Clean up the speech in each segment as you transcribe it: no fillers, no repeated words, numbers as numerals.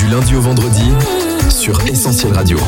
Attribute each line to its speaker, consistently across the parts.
Speaker 1: Du lundi au vendredi sur Essentiel Radio.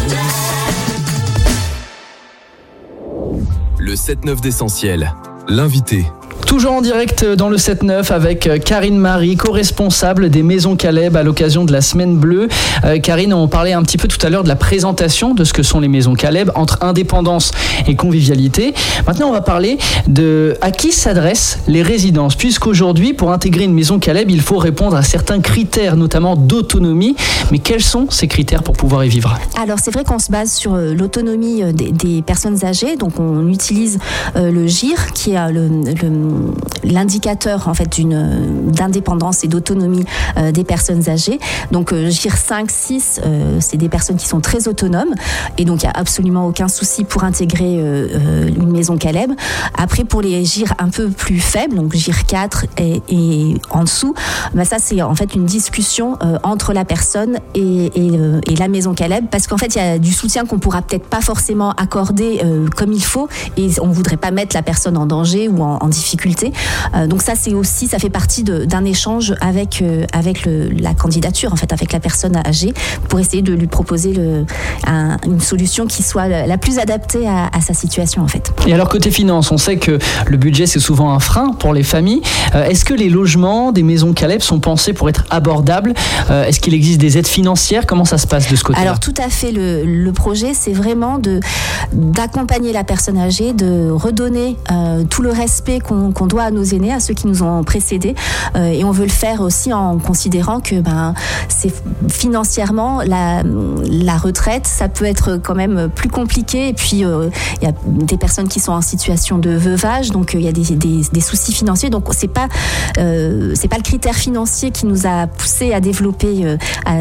Speaker 1: Le 7-9 d'Essentiel, l'invité.
Speaker 2: Toujours en direct dans le 7-9 avec Karine Marie, co-responsable des Maisons Caleb à l'occasion de la Semaine Bleue. Karine, on parlait un petit peu tout à l'heure de la présentation de ce que sont les Maisons Caleb entre indépendance et convivialité. Maintenant, on va parler de à qui s'adressent les résidences, puisqu'aujourd'hui, pour intégrer une Maison Caleb, il faut répondre à certains critères, notamment d'autonomie. Mais quels sont ces critères pour pouvoir y vivre ?
Speaker 3: Alors, c'est vrai qu'on se base sur l'autonomie des personnes âgées. Donc, on utilise le GIR, qui est l'indicateur en fait d'indépendance et d'autonomie des personnes âgées. Donc GIR 5, 6, c'est des personnes qui sont très autonomes et donc il n'y a absolument aucun souci pour intégrer une Maison Caleb. Après, pour les GIR un peu plus faibles, donc GIR 4 et en dessous, ça c'est en fait une discussion entre la personne et la Maison Caleb, parce qu'en fait il y a du soutien qu'on pourra peut-être pas forcément accorder comme il faut, et on voudrait pas mettre la personne en danger ou en difficulté. Donc ça fait partie d'un échange avec la candidature, en fait, avec la personne âgée, pour essayer de lui proposer une solution qui soit la plus adaptée à sa situation, en fait.
Speaker 2: Et alors côté finance, on sait que le budget c'est souvent un frein pour les familles. Est-ce que les logements des Maisons Caleb sont pensés pour être abordables ? Est-ce qu'il existe des aides financières ? Comment ça se passe de ce côté-là ?
Speaker 3: Alors tout à fait, le projet c'est vraiment d'accompagner la personne âgée, de redonner tout le respect qu'on doit à nos aînés, à ceux qui nous ont précédés, et on veut le faire aussi en considérant que c'est financièrement la retraite, ça peut être quand même plus compliqué, et puis il y a des personnes qui sont en situation de veuvage, donc il y a des soucis financiers, donc c'est pas le critère financier qui nous a poussé à développer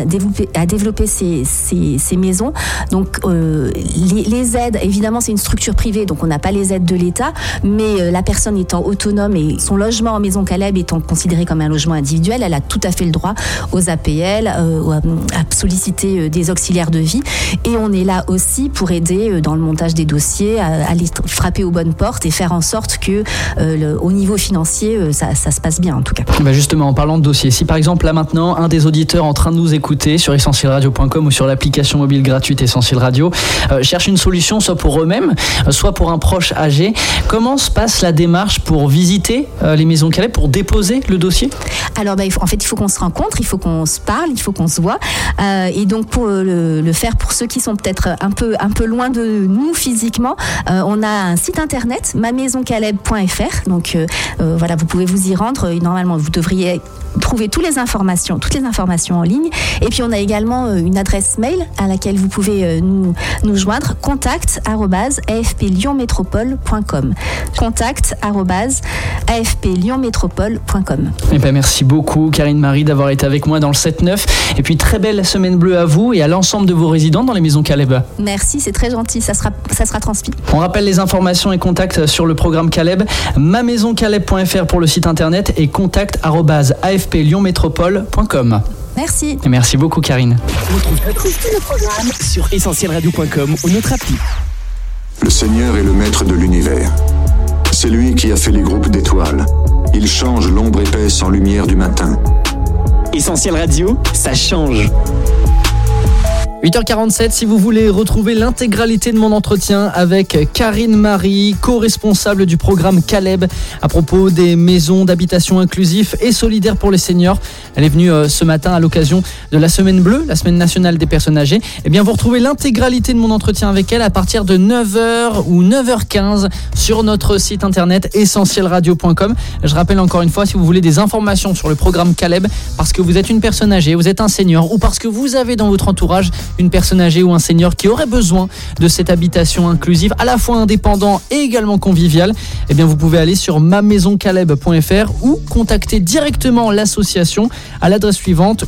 Speaker 3: ces maisons. Donc les aides, évidemment c'est une structure privée, donc on n'a pas les aides de l'État, mais la personne étant autonome et son logement en Maison Caleb étant considéré comme un logement individuel, elle a tout à fait le droit aux APL, à solliciter des auxiliaires de vie, et on est là aussi pour aider dans le montage des dossiers, à les frapper aux bonnes portes et faire en sorte que au niveau financier ça se passe bien, en tout cas.
Speaker 2: Justement, en parlant de dossiers, si par exemple là maintenant un des auditeurs en train de nous écouter sur essentielradio.com ou sur l'application mobile gratuite Essentiel Radio cherche une solution soit pour eux-mêmes, soit pour un proche âgé, comment se passe la démarche pour visiter les Maisons Caleb, pour déposer le dossier ?
Speaker 3: Alors il faut qu'on se rencontre, il faut qu'on se parle, il faut qu'on se voit, et donc pour le faire, pour ceux qui sont peut-être un peu loin de nous physiquement, on a un site internet, mamaisoncaleb.fr, donc voilà, vous pouvez vous y rendre, normalement vous devriez trouver toutes les informations en ligne, et puis on a également une adresse mail à laquelle vous pouvez nous joindre, contact@afplionmetropole.com, contact@afplionmetropole.com.
Speaker 2: Merci beaucoup Karine Marie d'avoir été avec moi dans le 7-9, et puis très belle Semaine Bleue à vous et à l'ensemble de vos résidents dans les Maisons Caleb.
Speaker 3: Merci, c'est très gentil, ça sera transmis.
Speaker 2: On rappelle les informations et contacts sur le programme Caleb, mamaisoncaleb.fr pour le site internet et contact@afplionmetropole.com.
Speaker 3: Merci.
Speaker 2: Et merci beaucoup Karine.
Speaker 4: Retrouve tous nos programmes sur essentielradio.com ou notre appli.
Speaker 5: Le Seigneur est le maître de l'univers. C'est lui qui a fait les groupes d'étoiles. Il change l'ombre épaisse en lumière du matin.
Speaker 4: Essentiel Radio, ça change.
Speaker 2: 8h47, si vous voulez retrouver l'intégralité de mon entretien avec Karine Marie, co-responsable du programme Caleb à propos des maisons d'habitation inclusif et solidaires pour les seniors. Elle est venue ce matin à l'occasion de la Semaine Bleue, la Semaine nationale des personnes âgées. Eh bien, vous retrouvez l'intégralité de mon entretien avec elle à partir de 9h ou 9h15 sur notre site internet essentielradio.com. Je rappelle encore une fois, si vous voulez des informations sur le programme Caleb, parce que vous êtes une personne âgée, vous êtes un senior, ou parce que vous avez dans votre entourage une personne âgée ou un senior qui aurait besoin de cette habitation inclusive, à la fois indépendant et également conviviale, eh bien vous pouvez aller sur mamaisoncaleb.fr ou contacter directement l'association à l'adresse suivante,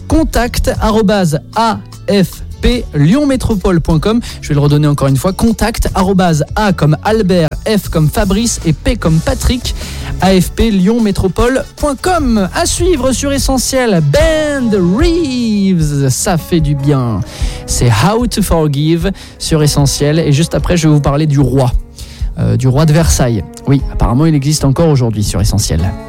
Speaker 2: contact@afplionmetropole.com. Je vais le redonner encore une fois, contact@A comme Albert, F comme Fabrice et P comme Patrick, afplionmetropole.com. À suivre sur Essentiel, Ben Reeves, ça fait du bien. C'est How to Forgive sur Essentiel, et juste après je vais vous parler du roi de Versailles. Oui, apparemment il existe encore aujourd'hui sur Essentiel.